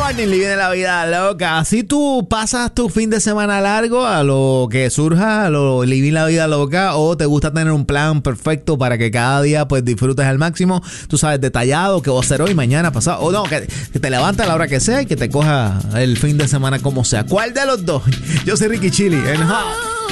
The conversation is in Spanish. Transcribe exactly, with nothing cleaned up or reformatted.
morning, living la vida loca. Si tú pasas tu fin de semana largo a lo que surja, a lo living la vida loca, o te gusta tener un plan perfecto para que cada día pues disfrutes al máximo, tú sabes detallado qué voy a hacer hoy, mañana, pasado, o no, que, que te levantes a la hora que sea y que te coja el fin de semana como sea. ¿Cuál de los dos? Yo soy Ricky Chili en Hot